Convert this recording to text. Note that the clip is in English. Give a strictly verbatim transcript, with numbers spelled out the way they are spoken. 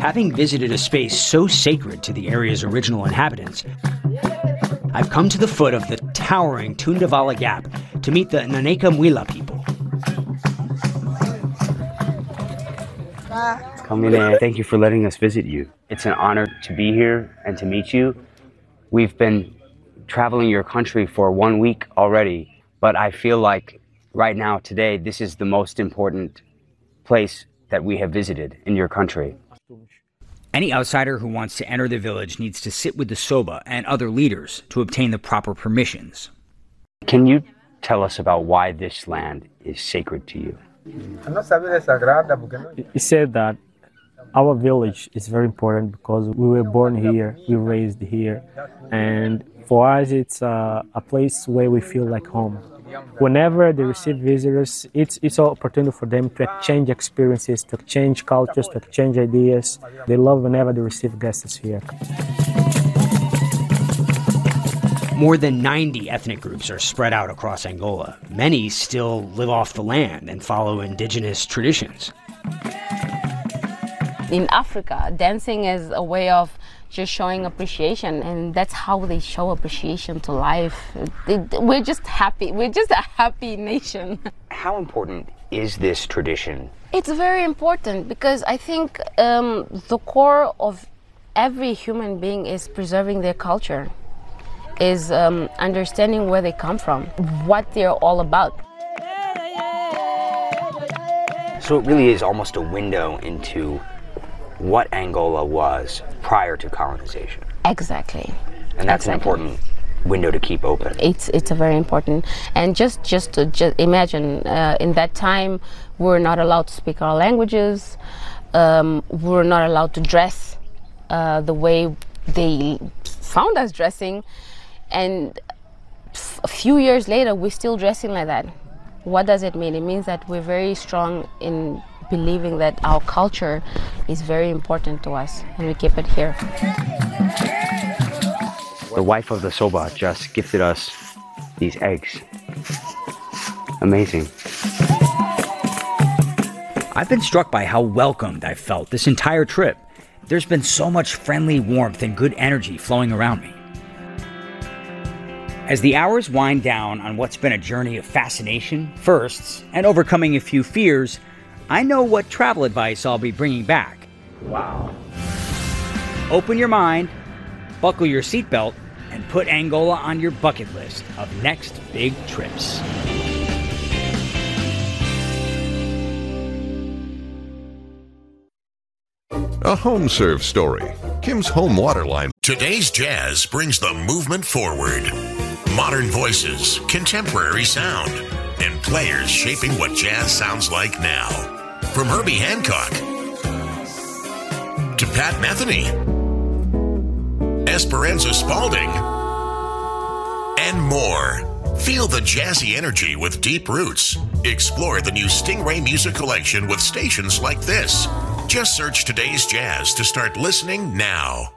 Having visited a space so sacred to the area's original inhabitants, I've come to the foot of the towering Tundavala Gap to meet the Naneka Mwila people. Kamine, thank you for letting us visit you. It's an honor to be here and to meet you. We've been traveling your country for one week already, but I feel like right now, today, this is the most important place that we have visited in your country. Any outsider who wants to enter the village needs to sit with the Soba and other leaders to obtain the proper permissions. Can you tell us about why this land is sacred to you? He said that our village is very important because we were born here, we were raised here, and for us it's a, a place where we feel like home. Whenever they receive visitors, it's it's an opportunity for them to exchange experiences, to exchange cultures, to exchange ideas. They love whenever they receive guests here. More than ninety ethnic groups are spread out across Angola. Many still live off the land and follow indigenous traditions. In Africa, dancing is a way of just showing appreciation, and that's how they show appreciation to life. We're just happy. We're just a happy nation. How important is this tradition? It's very important because I think um, the core of every human being is preserving their culture, is um, understanding where they come from, what they're all about. So it really is almost a window into what Angola was prior to colonization. Exactly. And that's exactly. an important window to keep open. It's it's a very important, and just just to just imagine, uh, in that time, we were not allowed to speak our languages. Um, we were not allowed to dress uh, the way they found us dressing, and f- a few years later, we're still dressing like that. What does it mean? It means that we're very strong in believing that our culture is very important to us, and we keep it here. The wife of the Soba just gifted us these eggs. Amazing. I've been struck by how welcomed I've felt this entire trip. There's been so much friendly warmth and good energy flowing around me. As the hours wind down on what's been a journey of fascination, firsts, and overcoming a few fears, I know what travel advice I'll be bringing back. Wow. Open your mind, buckle your seatbelt, and put Angola on your bucket list of next big trips. A HomeServe story. Kim's Home Water Line. Today's jazz brings the movement forward. Modern voices, contemporary sound, and players shaping what jazz sounds like now. From Herbie Hancock to Pat Metheny, Esperanza Spalding, and more. Feel the jazzy energy with deep roots. Explore the new Stingray Music Collection with stations like this. Just search Today's Jazz to start listening now.